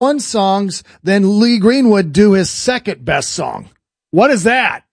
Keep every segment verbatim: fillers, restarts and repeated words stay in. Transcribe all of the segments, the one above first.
one songs, then Lee Greenwood do his second best song. What is that?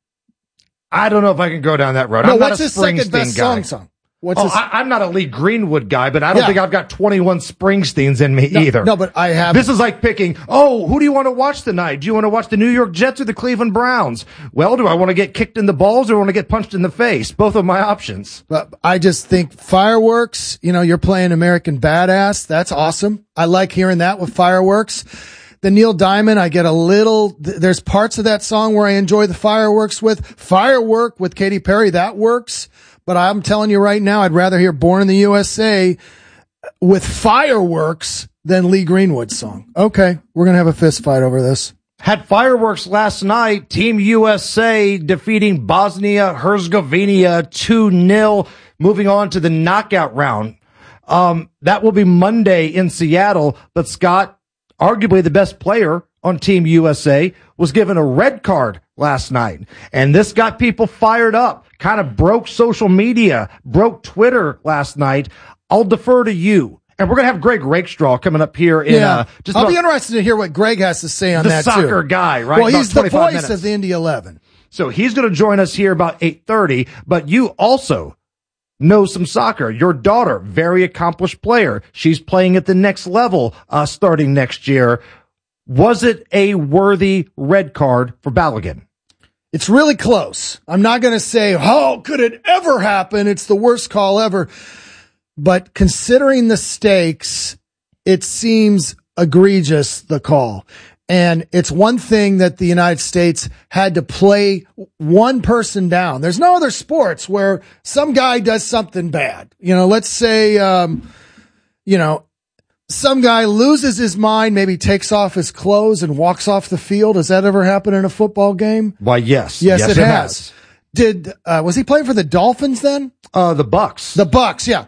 I don't know if I can go down that road. No, I'm what's not a his second Springsteen best guy. song song? What's oh, his... I, I'm not a Lee Greenwood guy, but I don't Yeah. think I've got twenty-one Springsteens in me no, either. No, but I have. This is like picking, oh, who do you want to watch tonight? Do you want to watch the New York Jets or the Cleveland Browns? Well, do I want to get kicked in the balls or want to get punched in the face? Both of my options. But I just think Fireworks, you know, you're playing American Badass. That's awesome. I like hearing that with Fireworks. The Neil Diamond, I get a little, th- there's parts of that song where I enjoy the Fireworks with. Firework with Katy Perry, that works. But I'm telling you right now, I'd rather hear Born in the U S A with Fireworks than Lee Greenwood's song. Okay, we're going to have a fist fight over this. Had fireworks last night. Team U S A defeating Bosnia-Herzegovina two nil, moving on to the knockout round. Um, that will be Monday in Seattle. But Scott, arguably the best player on Team U S A, was given a red card last night. And this got people fired up, kind of broke social media, broke Twitter last night. I'll defer to you. And we're going to have Greg Rakestraw coming up here in, yeah. uh, just I'll about be interested to hear what Greg has to say on the that too. soccer guy, right? Well, About he's the voice minutes. of the Indy eleven. So he's going to join us here about eight thirty, but you also know some soccer. Your daughter, very accomplished player. She's playing at the next level, uh, starting next year. Was it a worthy red card for Balogun? It's really close. I'm not going to say, how could it ever happen? It's the worst call ever. But considering the stakes, it seems egregious, the call. And it's one thing that the United States had to play one person down. There's no other sports where some guy does something bad. You know, let's say, um, you know, some guy loses his mind, maybe takes off his clothes and walks off the field. Has that ever happened in a football game? Why, yes. Yes, yes it, it has. has. Did, uh, was he playing for the Dolphins then? Uh, the Bucks. The Bucks, yeah.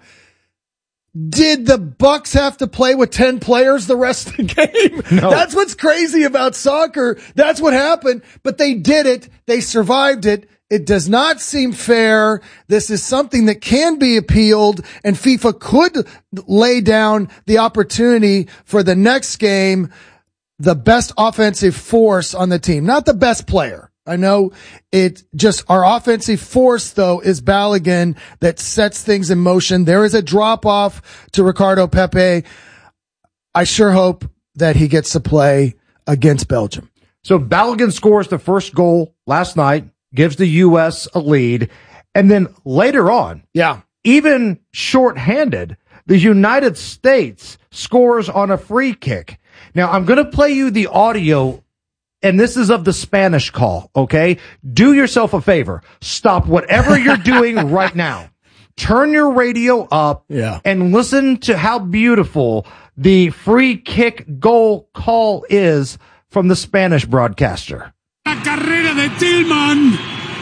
Did the Bucks have to play with ten players the rest of the game? No. That's what's crazy about soccer. That's what happened, but they did it. They survived it. It does not seem fair. This is something that can be appealed, and FIFA could lay down the opportunity for the next game, the best offensive force on the team, not the best player. I know it just, our offensive force though is Balogun that sets things in motion. There is a drop off to Ricardo Pepe. I sure hope that he gets to play against Belgium. So Balogun scores the first goal last night, gives the U S a lead. And then later on, yeah, even shorthanded, the United States scores on a free kick. Now I'm going to play you the audio, and this is of the Spanish call, okay? Do yourself a favor. Stop whatever you're doing right now. Turn your radio up yeah. and listen to how beautiful the free kick goal call is from the Spanish broadcaster. La carrera de Tillman.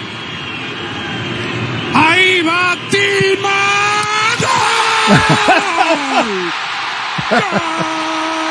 Ahí va Tillman. ¡Gol! ¡Gol!